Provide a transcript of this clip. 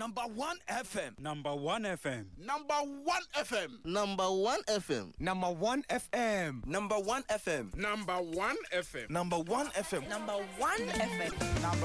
Number 1 FM. Number 1 FM. Number 1 FM. Number 1 FM. Number 1 FM. Number 1 FM. Number 1 FM. Number 1 FM. Number 1 FM.